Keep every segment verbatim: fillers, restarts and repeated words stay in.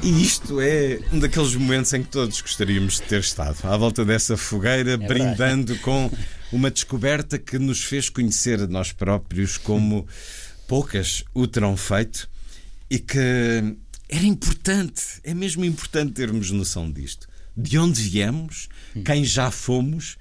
E isto é um daqueles momentos em que todos gostaríamos de ter estado, à volta dessa fogueira, é brindando com uma descoberta que nos fez conhecer a nós próprios como poucas o terão feito e que era importante, é mesmo importante termos noção disto. De onde viemos, quem já fomos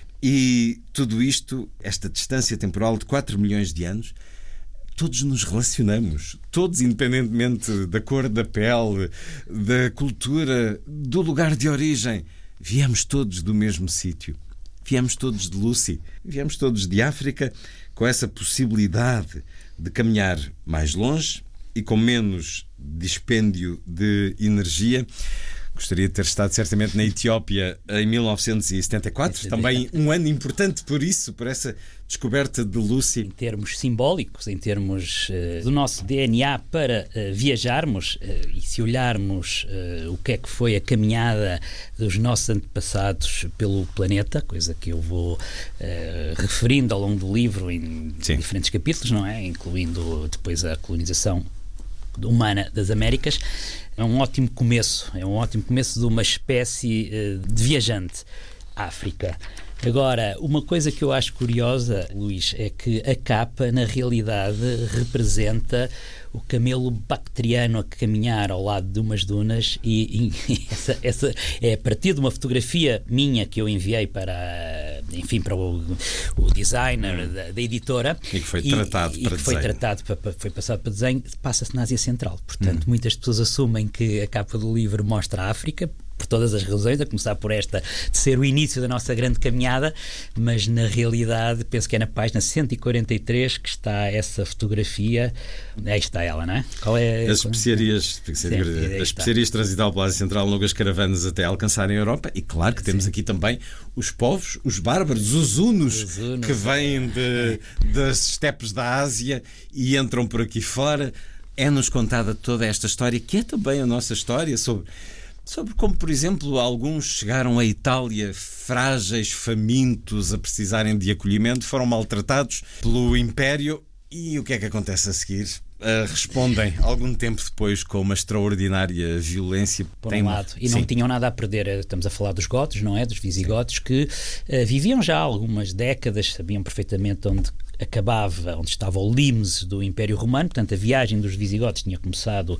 e tudo isto, esta distância temporal de quatro milhões de anos. Todos nos relacionamos, todos, independentemente da cor da pele, da cultura, do lugar de origem. Viemos todos do mesmo sítio. Viemos todos de Lucy. Viemos todos de África, com essa possibilidade de caminhar mais longe e com menos dispêndio de energia. Gostaria de ter estado certamente na Etiópia em mil novecentos e setenta e quatro, também um ano importante por isso, por essa descoberta de Lucy. Em termos simbólicos, em termos uh, do nosso D N A para uh, viajarmos uh, e se olharmos uh, o que é que foi a caminhada dos nossos antepassados pelo planeta, coisa que eu vou uh, referindo ao longo do livro em Sim. diferentes capítulos, não é? Incluindo depois a colonização humana das Américas. É um ótimo começo, é um ótimo começo de uma espécie uh, de viajante. África. Agora, uma coisa que eu acho curiosa, Luís, é que a capa, na realidade, representa o camelo bactriano a caminhar ao lado de umas dunas e, e essa, essa é a partir de uma fotografia minha que eu enviei para, enfim, para o, o designer da, da editora e que foi tratado e, para e que foi desenho. tratado para, foi passado para desenho, passa-se na Ásia Central. Portanto, hum. muitas pessoas assumem que a capa do livro mostra a África, por todas as razões, a começar por esta de ser o início da nossa grande caminhada, mas na realidade penso que é na página cento e quarenta e três que está essa fotografia. Aí está ela, não é? Qual é as especiarias, Sim, as especiarias transitavam pela Ásia Central longas caravanas até alcançarem a Europa e claro que temos Sim. aqui também os povos, os bárbaros, os hunos, os hunos que vêm de, das estepes da Ásia e entram por aqui fora. É-nos contada toda esta história, que é também a nossa história, sobre Sobre como, por exemplo, alguns chegaram à Itália frágeis, famintos, a precisarem de acolhimento, foram maltratados pelo Império e o que é que acontece a seguir? Uh, respondem algum tempo depois com uma extraordinária violência. Por um Tem lado, uma... e não Sim. tinham nada a perder. Estamos a falar dos gotos, não é? Dos visigodos, que uh, viviam já há algumas décadas, sabiam perfeitamente onde acabava, onde estava o limes do Império Romano. Portanto, a viagem dos visigodos tinha começado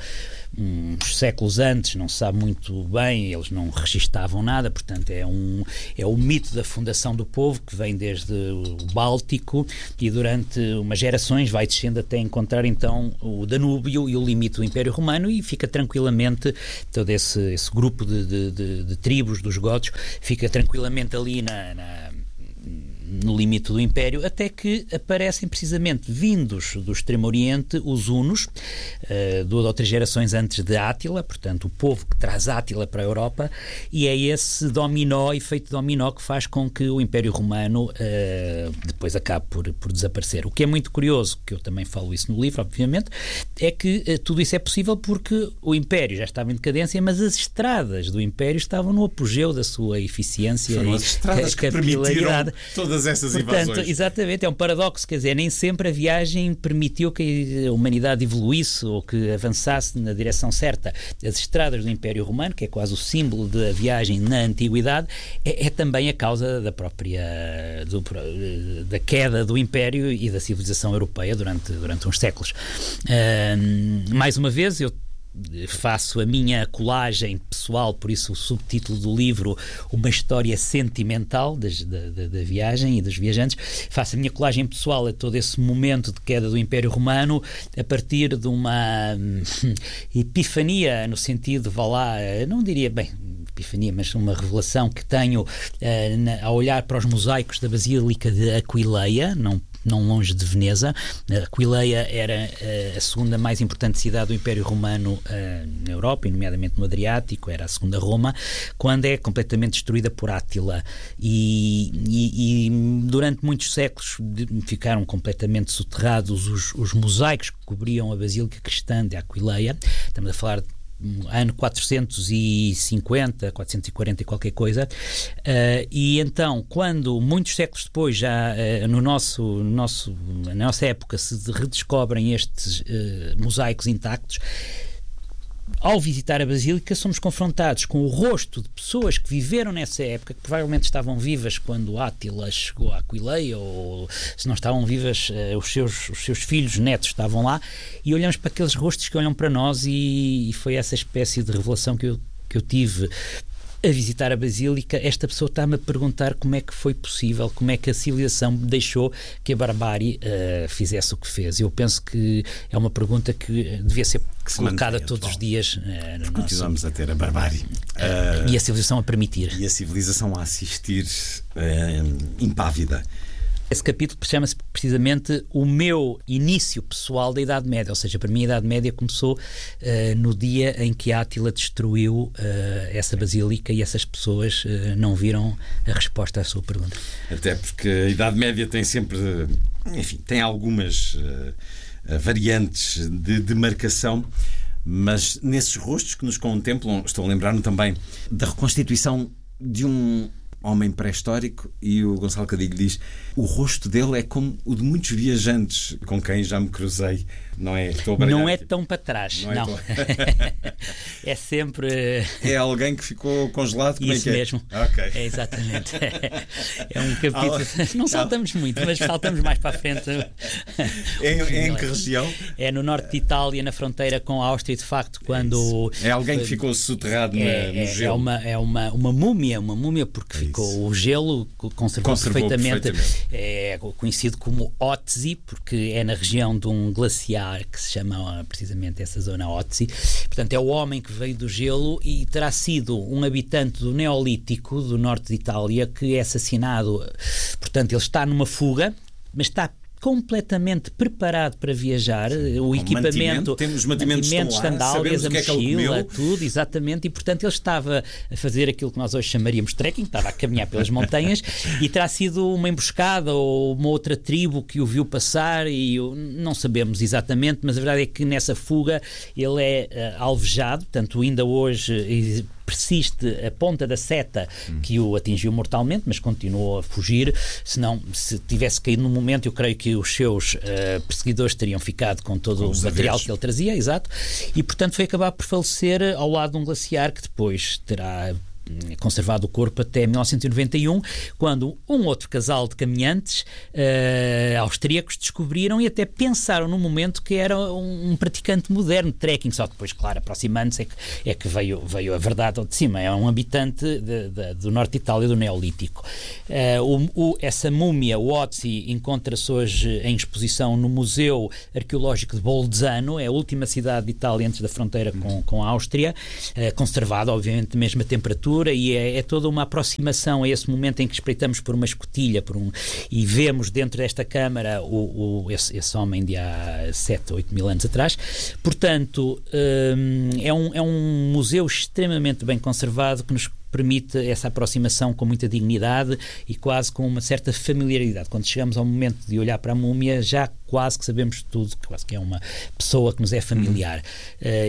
uns séculos antes, não se sabe muito bem, eles não registavam nada, portanto é um é o mito da fundação do povo que vem desde o Báltico e durante umas gerações vai descendo até encontrar então o Danúbio e o limite do Império Romano e fica tranquilamente, todo esse, esse grupo de, de, de, de tribos dos gotos fica tranquilamente ali na, na no limite do Império, até que aparecem precisamente vindos do Extremo Oriente os hunos, uh, duas ou três gerações antes de Átila, portanto o povo que traz Átila para a Europa, e é esse dominó, efeito dominó, que faz com que o Império Romano uh, depois acabe por, por desaparecer. O que é muito curioso, que eu também falo isso no livro, obviamente, é que uh, tudo isso é possível porque o Império já estava em decadência, mas as estradas do Império estavam no apogeu da sua eficiência. Foram e as estradas que permitiram todas essas Portanto, invasões. Exatamente, é um paradoxo, quer dizer, nem sempre a viagem permitiu que a humanidade evoluísse ou que avançasse na direção certa. As estradas do Império Romano, que é quase o símbolo da viagem na Antiguidade, é, é também a causa da própria do, da queda do Império e da civilização europeia durante, durante uns séculos. Uh, mais uma vez, eu faço a minha colagem pessoal, por isso o subtítulo do livro, uma história sentimental das, da, da, da viagem e dos viajantes. Faço a minha colagem pessoal a todo esse momento de queda do Império Romano a partir de uma hum, epifania, no sentido, vá lá, não diria bem epifania, mas uma revelação que tenho uh, na, ao olhar para os mosaicos da Basílica de Aquileia, não não longe de Veneza. Aquileia era uh, a segunda mais importante cidade do Império Romano uh, na Europa, e nomeadamente no Adriático, era a segunda Roma, quando é completamente destruída por Átila. E, e, e durante muitos séculos ficaram completamente soterrados os, os mosaicos que cobriam a Basílica Cristã de Aquileia. Estamos a falar de ano quatrocentos e cinquenta, quatrocentos e quarenta e qualquer coisa, uh, e então quando muitos séculos depois já uh, no nosso, no nosso, na nossa época se redescobrem estes uh, mosaicos intactos, ao visitar a Basílica, somos confrontados com o rosto de pessoas que viveram nessa época, que provavelmente estavam vivas quando Átila chegou a Aquileia, ou se não estavam vivas, uh, os, seus, os seus filhos, netos estavam lá, e olhamos para aqueles rostos que olham para nós, e, e foi essa espécie de revelação que eu, que eu tive a visitar a Basílica. Esta pessoa está-me a perguntar como é que foi possível, como é que a civilização deixou que a barbárie uh, fizesse o que fez. Eu penso que é uma pergunta que devia ser que colocada se todos atual. os dias. Uh, no Continuamos nosso... a ter a barbárie. Uh, uh, e a civilização a permitir. E a civilização a assistir uh, impávida. Esse capítulo chama-se precisamente o meu início pessoal da Idade Média, ou seja, para mim a Idade Média começou uh, no dia em que Átila destruiu uh, essa basílica, e essas pessoas uh, não viram a resposta à sua pergunta. Até porque a Idade Média tem sempre, enfim, tem algumas uh, variantes de demarcação, mas nesses rostos que nos contemplam, estou a lembrar-me também da reconstituição de um homem pré-histórico, e o Gonçalo Cadilho diz: o rosto dele é como o de muitos viajantes com quem já me cruzei. Não é, estou a não é aqui. tão para trás, não. não. É, é sempre... É alguém que ficou congelado? Como Isso é que mesmo. É? Okay. É exatamente. É um capítulo... Não saltamos muito, mas saltamos mais para a frente. É, é em que região? É no norte de Itália, na fronteira com a Áustria, de facto, quando... É, é alguém que ficou soterrado é, no gelo. É uma, é uma, uma múmia, uma múmia porque é ficou o gelo, conservou, conservou perfeitamente. perfeitamente. É conhecido como Otzi, porque é na região de um glaciar que se chama precisamente essa zona Otzi. Portanto, é o homem que veio do gelo e terá sido um habitante do Neolítico, do norte de Itália, que é assassinado. Portanto, ele está numa fuga, mas está completamente preparado para viajar. Sim, o equipamento, mantimento, temos mantimentos, mantimentos estão lá, sandálias, a que mochila, é tudo, exatamente, e portanto ele estava a fazer aquilo que nós hoje chamaríamos trekking, estava a caminhar pelas montanhas, e terá sido uma emboscada ou uma outra tribo que o viu passar, e não sabemos exatamente, mas a verdade é que nessa fuga ele é uh, alvejado, portanto ainda hoje persiste a ponta da seta que o atingiu mortalmente, mas continuou a fugir. Senão, se tivesse caído no momento, eu creio que os seus uh, perseguidores teriam ficado com todo com o material haveres. que ele trazia, exato, e portanto foi acabar por falecer ao lado de um glaciar que depois terá conservado o corpo até mil novecentos e noventa e um, quando um outro casal de caminhantes uh, austríacos descobriram e até pensaram num momento que era um, um praticante moderno de trekking, só depois, claro, aproximando-se é que, é que veio, veio a verdade ao de cima. É um habitante de, de, do norte de Itália, do Neolítico. Uh, o, o, essa múmia, o Otzi, encontra-se hoje em exposição no Museu Arqueológico de Bolzano, é a última cidade de Itália antes da fronteira com, com a Áustria, uh, conservada, obviamente, mesmo a temperatura, e é, é toda uma aproximação a esse momento em que espreitamos por uma escotilha por um, e vemos dentro desta câmara o, o, esse, esse homem de há sete, oito mil anos atrás. Portanto, hum, é, um, é um museu extremamente bem conservado que nos permite essa aproximação com muita dignidade e quase com uma certa familiaridade. Quando chegamos ao momento de olhar para a múmia, já quase que sabemos tudo, quase que é uma pessoa que nos é familiar. Uhum. Uh,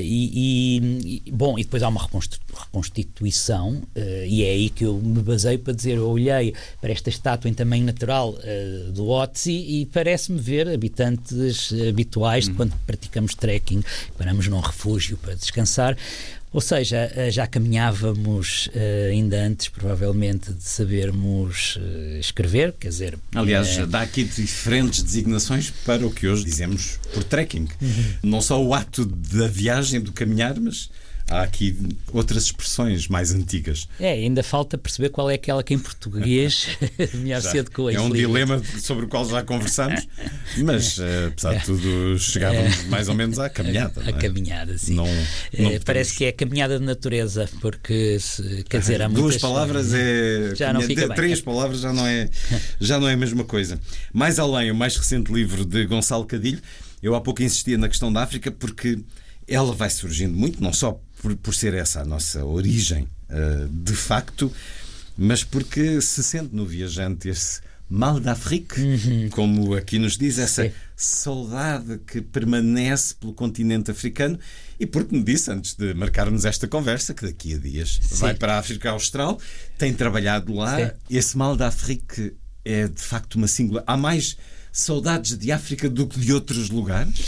e, e, bom, e depois há uma reconstituição, uh, e é aí que eu me baseio para dizer, eu olhei para esta estátua em tamanho natural uh, do Otzi e parece-me ver habitantes habituais uhum. de quando praticamos trekking, paramos num refúgio para descansar. Ou seja, já caminhávamos uh, ainda antes, provavelmente, de sabermos uh, escrever, quer dizer... Aliás, uh, dá aqui diferentes designações para o que hoje dizemos por trekking. Uhum. Não só o ato da viagem, do caminhar, mas há aqui outras expressões mais antigas. É, ainda falta perceber qual é aquela que em português melhor já, cedo que hoje. É um dilema sobre o qual já conversamos, mas apesar de tudo chegávamos mais ou menos à caminhada. A, não é? caminhada, sim. Não, não é, parece que é a caminhada de natureza, porque se, quer dizer, há duas muitas... palavras é... Já não fica bem. Três palavras já não, é, já não é a mesma coisa. Mais além, o mais recente livro de Gonçalo Cadilho, eu há pouco insistia na questão da África porque ela vai surgindo muito, não só por, por ser essa a nossa origem uh, de facto, mas porque se sente no viajante esse mal d'Afrique, uhum. como aqui nos diz, essa Sim. saudade que permanece pelo continente africano, e porque me disse, antes de marcarmos esta conversa, que daqui a dias Sim. vai para a África Austral, tem trabalhado lá. Sim. Esse mal d'Afrique é de facto uma singular... Há mais saudades de África do que de outros lugares?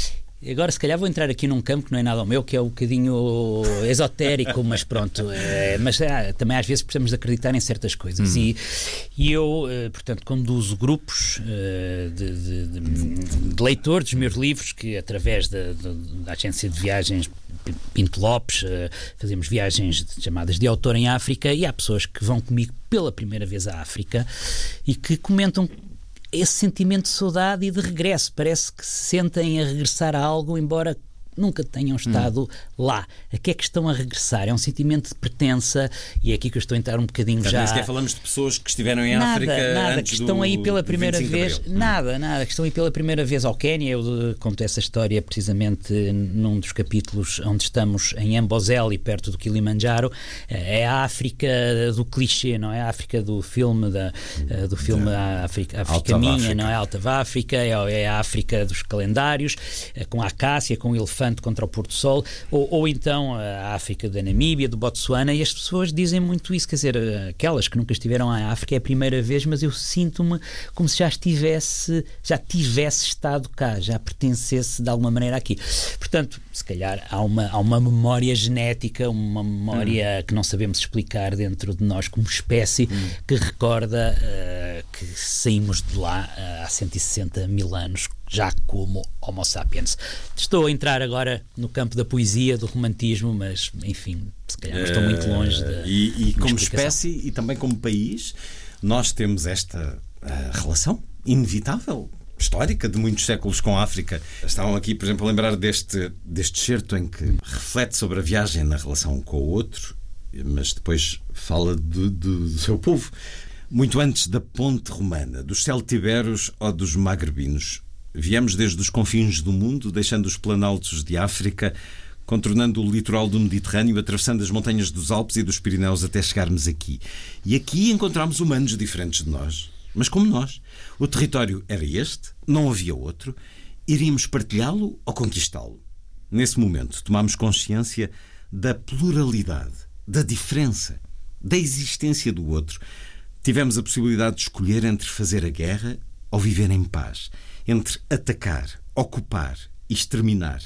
Agora, se calhar, vou entrar aqui num campo que não é nada ao meu, que é um bocadinho esotérico, mas pronto. É, mas é, também às vezes precisamos de acreditar em certas coisas. Hum. E, e eu, portanto, conduzo grupos de, de, de, de leitores dos meus livros, que através da, da agência de viagens Pinto Lopes, fazemos viagens chamadas de autor em África, e há pessoas que vão comigo pela primeira vez à África e que comentam esse sentimento de saudade e de regresso. Parece que se sentem a regressar a algo, embora nunca tenham estado hum. lá. A que é que estão a regressar? É um sentimento de pertença, e é aqui que eu estou a entrar um bocadinho Portanto, já... Nem sequer falamos de pessoas que estiveram em nada, África nada, antes que estão do, aí pela primeira vez. Nada, hum. nada, que estão aí pela primeira vez ao Quénia. Eu conto essa história precisamente num dos capítulos onde estamos em Amboseli, perto do Kilimanjaro. É a África do clichê, não é? A África do filme, da, do filme da África, África Minha, África. Não é? Alta África, é, é a África dos calendários, com a acácia, com o elefante contra o pôr do sol. Ou, ou então a África da Namíbia, do Botsuana, e as pessoas dizem muito isso, quer dizer, aquelas que nunca estiveram à África é a primeira vez, mas eu sinto-me como se já estivesse, já tivesse estado cá, já pertencesse de alguma maneira aqui. Portanto, se calhar há uma, há uma memória genética, uma memória hum. que não sabemos explicar dentro de nós como espécie, hum. que recorda uh, que saímos de lá uh, há cento e sessenta mil anos, já como Homo sapiens. Estou a entrar agora no campo da poesia, do romantismo, mas, enfim, se calhar não estou muito longe da... Uh, e e como espécie e também como país, nós temos esta uh, relação inevitável, histórica, de muitos séculos com a África. Estavam aqui, por exemplo, a lembrar deste, deste excerto em que reflete sobre a viagem na relação com o outro, mas depois fala do, do, do seu povo. Muito antes da ponte romana, dos celtiberos ou dos magrebinos, viemos desde os confins do mundo, deixando os planaltos de África, contornando o litoral do Mediterrâneo, atravessando as montanhas dos Alpes e dos Pirineus até chegarmos aqui. E aqui encontramos humanos diferentes de nós, mas como nós. O território era este, não havia outro. Iríamos partilhá-lo ou conquistá-lo? Nesse momento, tomámos consciência da pluralidade, da diferença, da existência do outro. Tivemos a possibilidade de escolher entre fazer a guerra ou viver em paz, entre atacar, ocupar e exterminar,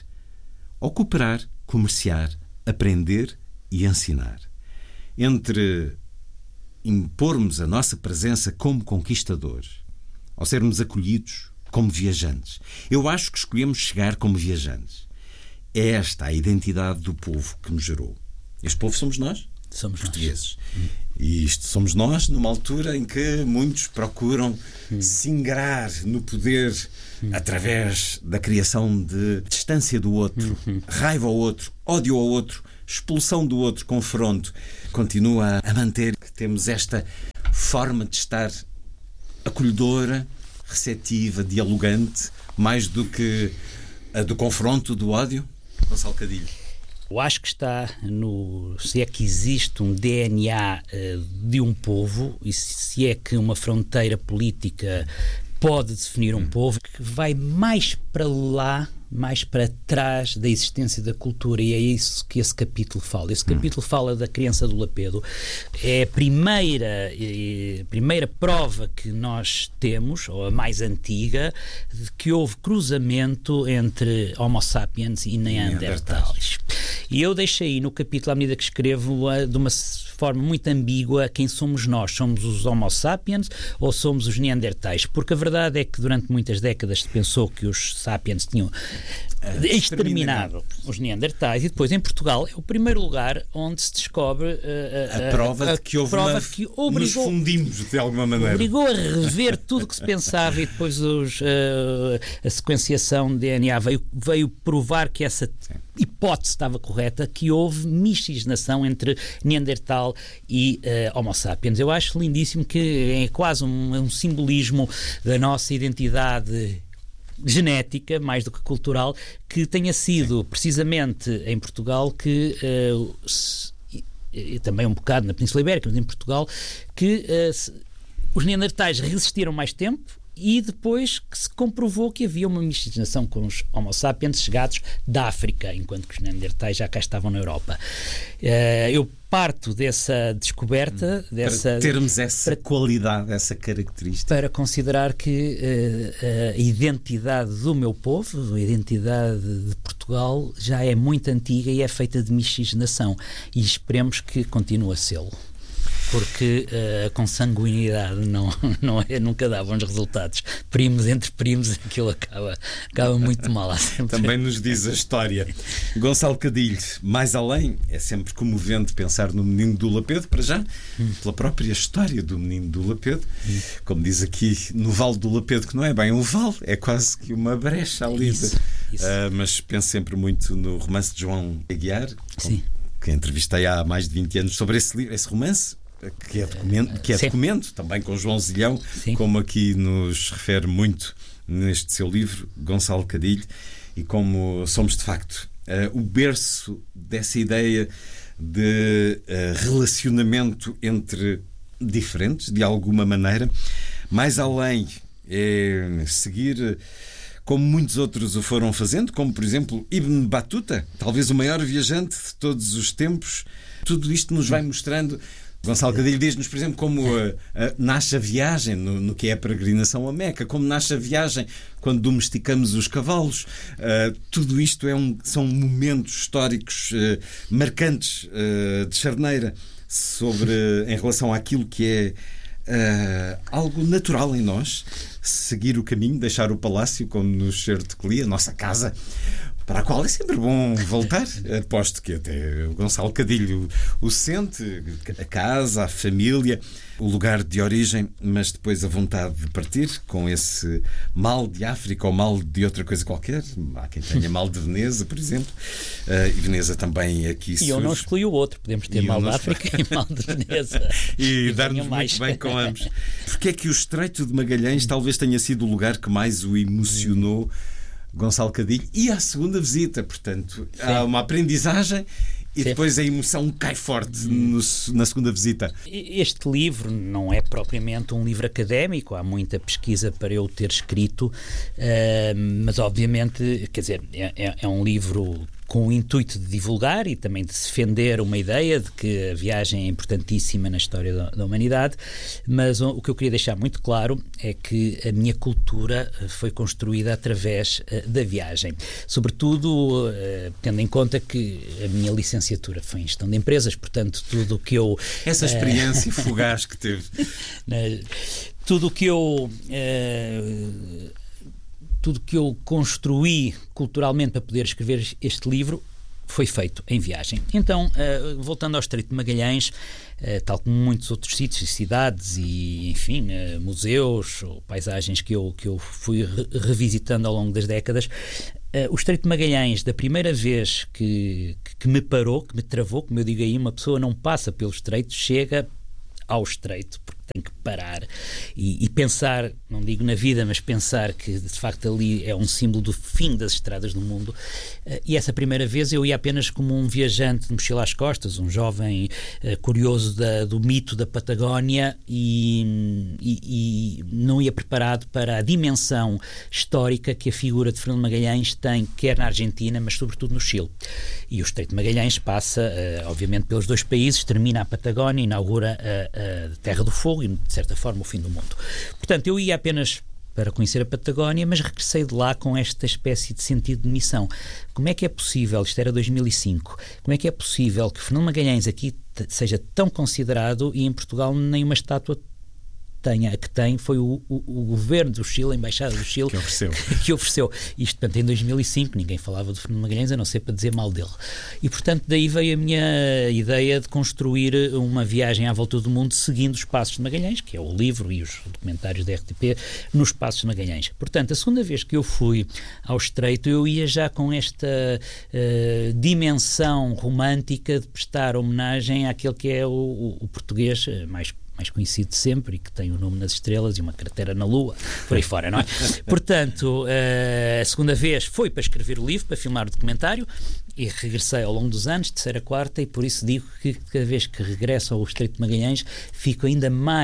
ou cooperar, comerciar, aprender e ensinar, entre impormos a nossa presença como conquistadores ou sermos acolhidos como viajantes. Eu acho que escolhemos chegar como viajantes. É esta a identidade do povo que nos gerou. Este povo somos nós, somos portugueses. Nós. E isto somos nós numa altura em que muitos procuram hum. se ingrar no poder hum. através da criação de distância do outro, hum. raiva ao outro, ódio ao outro, expulsão do outro, confronto. Continua a manter que temos esta forma de estar acolhedora, receptiva, dialogante, mais do que a do confronto, do ódio? Gonçalo Cadilho. Eu acho que está no... Se é que existe um D N A uh, de um povo, e se é que uma fronteira política pode definir um hum. povo, que vai mais para lá, mais para trás da existência da cultura, e é isso que esse capítulo fala. Esse capítulo hum. fala da criança do Lapedo. É a primeira, a primeira prova que nós temos, ou a mais antiga, de que houve cruzamento entre Homo sapiens e Neandertais. E eu deixei no capítulo, à medida que escrevo, de uma forma muito ambígua, quem somos nós. Somos os Homo sapiens ou somos os Neandertais? Porque a verdade é que durante muitas décadas se pensou que os sapiens tinham exterminado os Neandertais, e depois em Portugal é o primeiro lugar onde se descobre uh, a, a prova a, de que houve prova uma, que obrigou, nos fundimos de alguma maneira. Obrigou a rever tudo o que se pensava, e depois os, uh, a sequenciação de D N A veio, veio provar que essa Sim. hipótese estava correta, que houve miscigenação entre Neandertal e uh, Homo sapiens. Eu acho lindíssimo, que é quase um, um simbolismo da nossa identidade genética, mais do que cultural, que tenha sido Sim. precisamente em Portugal que uh, se, e também um bocado na Península Ibérica, mas em Portugal, que uh, se, os Neandertais resistiram mais tempo e depois que se comprovou que havia uma miscigenação com os Homo sapiens chegados da África, enquanto que os Neandertais já cá estavam na Europa. Uh, eu parto dessa descoberta, hum, dessa, para termos essa para, qualidade, essa característica. Para considerar que uh, a identidade do meu povo, a identidade de Portugal, já é muito antiga e é feita de miscigenação. E esperemos que continue a sê-lo. Porque uh, a consanguinidade não, não é, nunca dá bons resultados. Primos entre primos, aquilo acaba, acaba muito mal. Também nos diz a história. Gonçalo Cadilho, mais além, é sempre comovente pensar no menino do Lapedo, para já, hum. pela própria história do menino do Lapedo. Hum. Como diz aqui, no Vale do Lapedo, que não é bem um vale, é quase que uma brecha ali. Isso, isso. Uh, mas penso sempre muito no romance de João Aguiar, com, que entrevistei há mais de vinte anos sobre esse, esse romance. Que é documento, que é documento também com João Zilhão, Sim. como aqui nos refere muito neste seu livro, Gonçalo Cadilho, e como somos de facto uh, o berço dessa ideia de uh, relacionamento entre diferentes, de alguma maneira. Mais além, é seguir como muitos outros o foram fazendo, como por exemplo Ibn Battuta, talvez o maior viajante de todos os tempos. Tudo isto nos vai mostrando. Gonçalo Cadilho diz-nos, por exemplo, como uh, uh, nasce a viagem no, no que é a peregrinação a Meca, como nasce a viagem quando domesticamos os cavalos. Uh, tudo isto é um, são momentos históricos uh, marcantes uh, de charneira sobre, em relação àquilo que é uh, algo natural em nós, seguir o caminho, deixar o palácio, como nos Sertecli, a nossa casa, para a qual é sempre bom voltar. Aposto que até o Gonçalo Cadilho o sente, a casa, a família, o lugar de origem, mas depois a vontade de partir com esse mal de África ou mal de outra coisa qualquer. Há quem tenha mal de Veneza, por exemplo, uh, e Veneza também aqui surge. E eu não excluí o outro, podemos ter e mal de África e mal de Veneza. E dar-nos muito bem com ambos. Porque é que o Estreito de Magalhães talvez tenha sido o lugar que mais o emocionou, Gonçalo Cadilho, e a segunda visita, portanto, Sim. há uma aprendizagem e Sim. depois a emoção cai forte no, na segunda visita. Este livro não é propriamente um livro académico, há muita pesquisa para eu ter escrito, uh, mas obviamente, quer dizer, é, é um livro com o intuito de divulgar e também de defender uma ideia de que a viagem é importantíssima na história da, da humanidade, mas o, o que eu queria deixar muito claro é que a minha cultura foi construída através uh, da viagem, sobretudo uh, tendo em conta que a minha licenciatura foi em gestão de empresas, portanto tudo o que eu... Essa experiência uh, fugaz que teve. Tudo o que eu... Uh, Tudo que eu construí culturalmente para poder escrever este livro foi feito em viagem. Então, uh, voltando ao Estreito de Magalhães, uh, tal como muitos outros sítios e cidades e, enfim, uh, museus ou paisagens que eu, que eu fui re- revisitando ao longo das décadas, uh, o Estreito de Magalhães, da primeira vez que, que, que me parou, que me travou, como eu digo aí, uma pessoa não passa pelo Estreito, chega ao Estreito, porque tem que parar e, e pensar, não digo na vida, mas pensar que de facto ali é um símbolo do fim das estradas do mundo. Uh, e essa primeira vez eu ia apenas como um viajante de mochila às costas, um jovem uh, curioso da, do mito da Patagónia e, e, e não ia preparado para a dimensão histórica que a figura de Fernando Magalhães tem, quer na Argentina, mas sobretudo no Chile. E o Estreito de Magalhães passa, uh, obviamente, pelos dois países, termina a Patagónia, inaugura a, a Terra do Fogo e, de certa forma, o fim do mundo. Portanto, eu ia apenas para conhecer a Patagónia, mas regressei de lá com esta espécie de sentido de missão. Como é que é possível, isto era dois mil e cinco, como é que é possível que Fernando Magalhães aqui t- seja tão considerado e em Portugal nem uma estátua tenha, a que tem foi o, o, o governo do Chile, a Embaixada do Chile, que ofereceu. Que, que ofereceu. Isto, portanto, em dois mil e cinco, ninguém falava de Fernando Magalhães, a não ser para dizer mal dele. E, portanto, daí veio a minha ideia de construir uma viagem à volta do mundo seguindo os Passos de Magalhães, que é o livro e os documentários da R T P, nos Passos de Magalhães. Portanto, a segunda vez que eu fui ao Estreito, eu ia já com esta uh, dimensão romântica de prestar homenagem àquele que é o, o, o português mais mais conhecido de sempre e que tem o nome nas estrelas e uma cratera na Lua, por aí fora, não é? Portanto, a segunda vez foi para escrever o livro, para filmar o documentário, e regressei ao longo dos anos, terceira, quarta, e por isso digo que cada vez que regresso ao Estreito de Magalhães fico ainda mais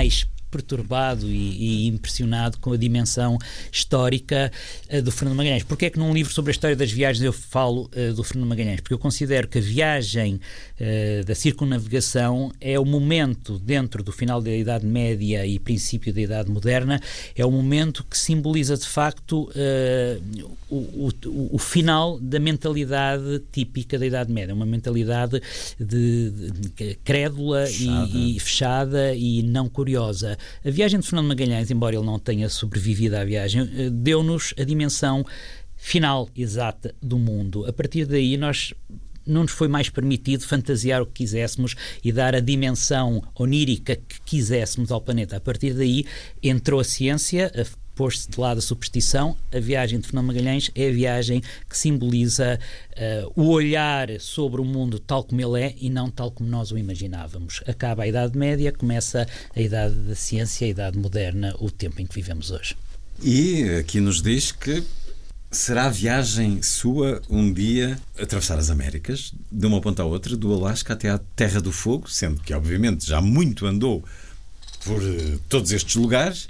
perturbado e, e impressionado com a dimensão histórica uh, do Fernando Magalhães. Porquê é que num livro sobre a história das viagens eu falo uh, do Fernando Magalhães? Porque eu considero que a viagem uh, da circunnavegação é o momento, dentro do final da Idade Média e princípio da Idade Moderna, é o momento que simboliza de facto uh, o, o, o final da mentalidade típica da Idade Média, uma mentalidade de, de, de crédula fechada. E, e fechada e não curiosa. A viagem de Fernando Magalhães, embora ele não tenha sobrevivido à viagem, deu-nos a dimensão final exata do mundo. A partir daí nós não nos foi mais permitido fantasiar o que quiséssemos e dar a dimensão onírica que quiséssemos ao planeta. A partir daí entrou a ciência, a pôs-se de lado a superstição. A viagem de Fernando Magalhães é a viagem que simboliza uh, o olhar sobre o mundo tal como ele é e não tal como nós o imaginávamos. Acaba a Idade Média, começa a Idade da Ciência, a Idade Moderna, o tempo em que vivemos hoje. E aqui nos diz que será a viagem sua um dia atravessar as Américas, de uma ponta à outra, do Alasca até à Terra do Fogo, sendo que obviamente já muito andou por uh, todos estes lugares.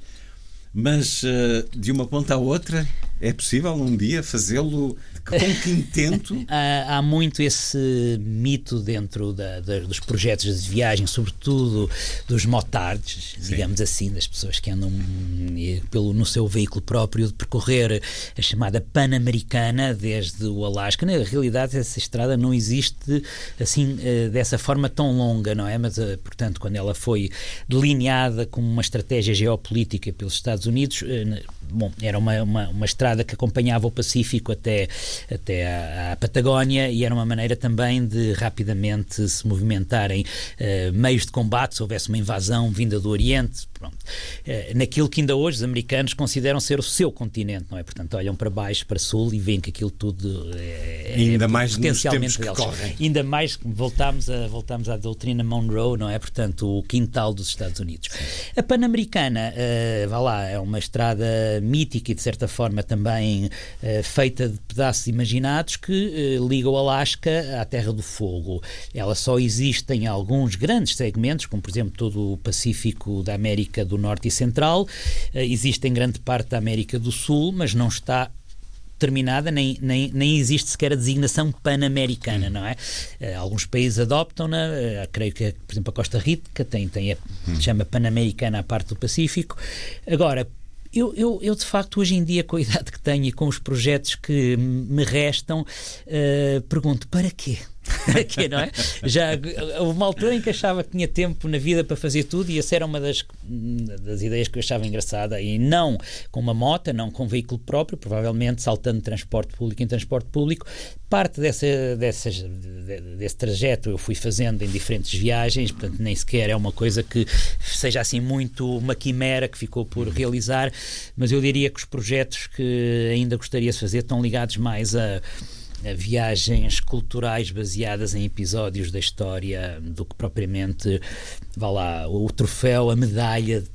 Mas uh, de uma ponta à outra é possível um dia fazê-lo com que intento? há, há muito esse mito dentro da, da, dos projetos de viagem, sobretudo dos motards, Sim. digamos assim, das pessoas que andam pelo, no seu veículo próprio, de percorrer a chamada Pan-Americana desde o Alasca. Na realidade, essa estrada não existe assim dessa forma tão longa, não é? Mas, portanto, quando ela foi delineada como uma estratégia geopolítica pelos Estados Unidos, bom, era uma, uma, uma estrada que acompanhava o Pacífico até, até à, à Patagónia, e era uma maneira também de rapidamente se movimentarem uh, meios de combate se houvesse uma invasão vinda do Oriente. Pronto. Uh, naquilo que ainda hoje os americanos consideram ser o seu continente, não é? Portanto, olham para baixo, para sul e veem que aquilo tudo é, ainda é mais potencialmente nos tempos que correm. Ainda mais, voltámos, a, voltámos à doutrina Monroe, não é? Portanto, o quintal dos Estados Unidos. A Pan-Americana, uh, vá lá, é uma estrada mítica e de certa forma também uh, feita de pedaços imaginados que uh, liga o Alasca à Terra do Fogo. Ela só existe em alguns grandes segmentos, como por exemplo todo o Pacífico da América do Norte e Central, uh, existe em grande parte da América do Sul, mas não está terminada, nem, nem, nem existe sequer a designação pan-americana, não é? Uh, alguns países adoptam-na, uh, creio que, por exemplo, a Costa Rica tem, tem a, chama pan-americana a parte do Pacífico. Agora, Eu, eu, eu, de facto, hoje em dia, com a idade que tenho e com os projetos que me restam, uh, pergunto, para quê? Para quê, não é? Já houve uma altura em que achava que tinha tempo na vida para fazer tudo, e essa era uma das, das ideias que eu achava engraçada, e não com uma moto, não com um veículo próprio, provavelmente saltando de transporte público em transporte público. Parte dessa, dessas, desse trajeto eu fui fazendo em diferentes viagens, portanto nem sequer é uma coisa que seja assim muito uma quimera que ficou por realizar, mas eu diria que os projetos que ainda gostaria de fazer estão ligados mais a a viagens culturais baseadas em episódios da história do que propriamente, vá lá, o troféu, a medalha de